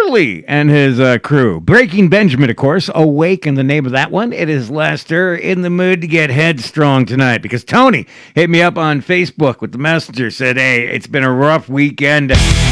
Harley and his crew. Breaking Benjamin, of course. Awake in the name of that one. It is Lester in the mood to get headstrong tonight because Tony hit me up on Facebook with the messenger, said, hey, it's been a rough weekend.